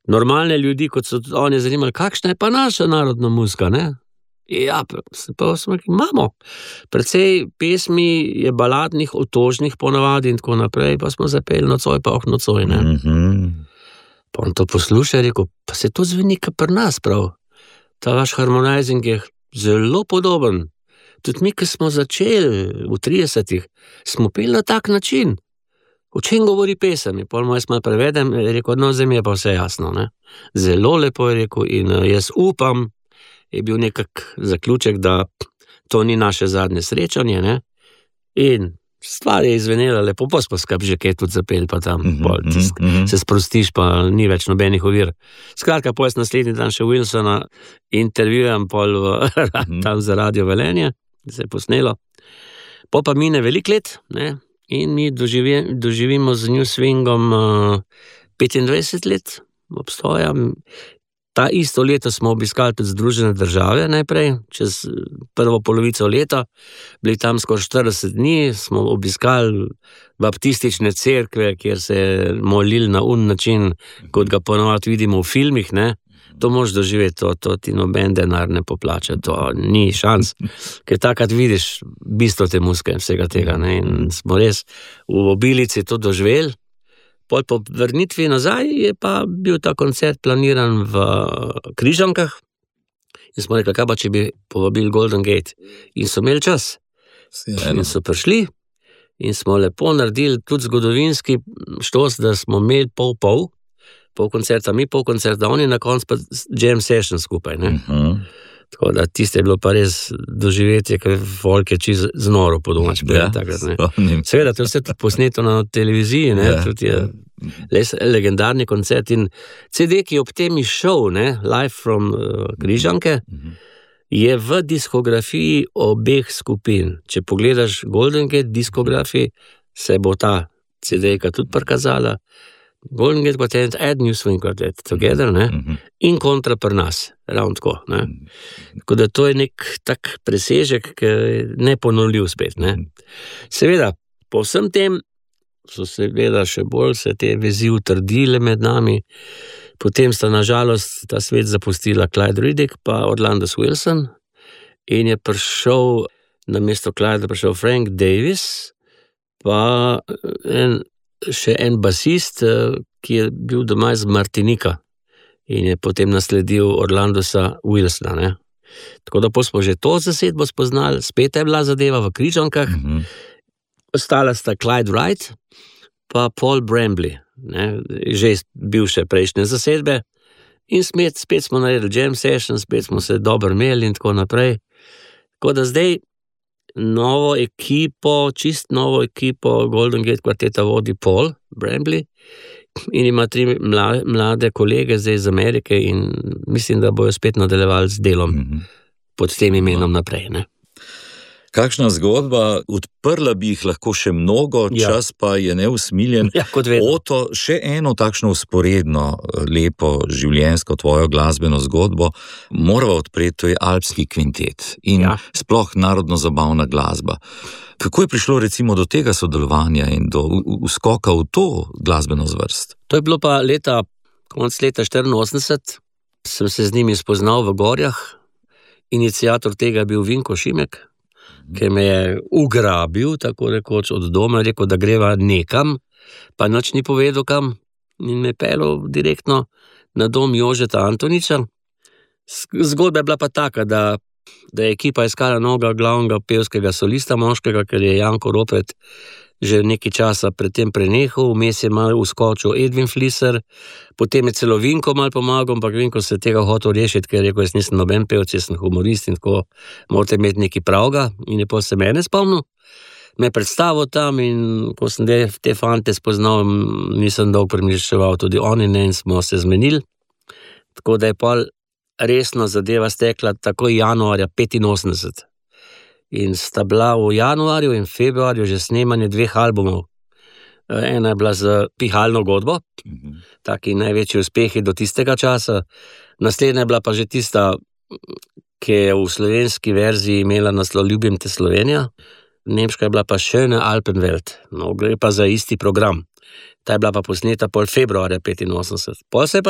normalne ljudi, kot so oni zanimali, kakšna je pa naša narodna muzika, ne? Ja, pa smo rekli, imamo. Precej pesmi je baladnih, otožnih ponavadi in tako naprej, pa smo zapeli nocoj pa nocoj, ne? Pa on to posluša in rekel, pa se to zveni kot pri nas prav. Ta vaš harmonizing je zelo podoben. Tudi mi, ki smo začeli v 30-ih, smo peli na tak način. O čem govori pesem? Pol moj malo prevedem, je rekel, no, zdaj mi je pa vse jasno, ne. Zelo lepo je rekel in jaz upam, je bil nekak zaključek, da to ni naše zadnje srečanje, ne. In stvar je izvenela lepo, pa smo skupaj že kaj tudi zapeli, pa tam se sprostiš, pa ni več nobenih ovir. Skratka, pol jaz naslednji dan še Wilsona intervjujem pol tam za Radio Velenje, se je posnelo. Pol pa mine veliko let, ne, in mi doživimo z New Swingom 25 let obstoja. Ta isto leto smo obiskali tudi Združene države najprej, čez prvo polovico leta, bili tam skoraj 40 dni, smo obiskali baptistične cerkve, kjer se molili na način, kot ga ponovadi vidimo v filmih, ne. To moraš doživeti, to ti noben denar ne poplača, to ni šans, ker takrat vidiš bistvo te muzike in vsega tega, ne, in smo res v obilici to doživeli. Pol po vrnitvi nazaj je pa bil ta koncert planiran v Križankah in smo rekli, kaj pa, če bi povabili Golden Gate, in so imeli čas. In so prišli in smo lepo naredili tudi zgodovinski štos, da smo imeli pol koncerta, mi pol koncerta, oni na koncu pa jam session skupaj, ne. Tako da tiste je bilo pa res doživetje, ker folk je čisto znoro po domač. Seveda, to je vse posneto na televiziji, ne, tudi je legendarni koncert in CD, ki je ob tem izšel, ne, Live from Križanke, je v diskografiji obeh skupin. Če pogledaš Golden Gate diskografiji, se bo ta CD-ka tudi prikazala. Golden Gate Quartet and New Swing Quartet together, ne, in kontra pri nas, ravno tako, ne. Tako da to je nek tak presežek, ki je neponovljiv spet, ne. Seveda, po vsem tem so seveda še bolj se te vezi utrdile med nami, potem sta nažalost ta svet zapustila Clyde Riddick pa Orlandos Wilson in je prišel, namesto Clyde prišel Frank Davis, pa še en basist, ki je bil doma iz Martinika in je potem nasledil Orlandosa Wilsona, ne. Tako da smo že to zasedbo spoznali, spet je bila zadeva v Križankah, ostala sta Clyde Wright pa Paul Brambly, ne, že bivše prejšnje zasedbe in spet smo naredili jam session, spet smo se dobro imeli in tako naprej. Tako da zdaj čist novo ekipo Golden Gate Quarteta vodi Paul Brambly in ima 3 mlade kolege zdaj iz Amerike in mislim, da bojo spet nadaljevali z delom pod tem imenom naprej, ne. Kakšna zgodba, odprla bi jih lahko še mnogo, čas pa je neusmiljen. Kot vedno. Oto, še eno takšno vzporedno, lepo življenjsko tvojo glasbeno zgodbo morava odpreti, to je Alpski kvintet in sploh narodno-zabavna glasba. Kako je prišlo recimo do tega sodelovanja in do uskoka v to glasbeno zvrst? To je bilo pa konec leta 84, sem se z njimi spoznal v Gorjah, iniciator tega je bil Vinko Šimek, ki me je ugrabil, tako rekoč, od doma, rekel, da greva nekam, pa nič ni povedal kam in me pelil direktno na dom Jožeta Antoniča. Zgodba je bila pa taka, da je ekipa iskala novega glavnega pevskega solista moškega, ker je Janko Ropret že nekaj časa predtem prenehal, vmes je malo uskočil Edwin Flisser, potem je celo Vinko malo pomagal, ampak Vinko se tega hotel rešiti, ker je rekel, jaz nisem noben pevec, jaz sem humorist in tako morate imeti nekaj pravga in je pa se mene spomnil, me predstavil tam in ko sem te fante spoznal, nisem dolgo premišljeval, tudi oni ne in smo se zmenili, tako da je pol resno zadeva stekla tako januarja 85. In sta bila v januarju in februarju že snemanje 2 albumov. Ena je bila z Pihalno godbo, taki največji uspehi do tistega časa. Naslednja je bila pa že tista, ki je v slovenski verziji imela naslov Ljubim te Slovenija. Nemška je bila pa Schöne Alpenwelt. No, gre pa za isti program. Ta je bila pa posneta pol februarja 85. Pol se je pa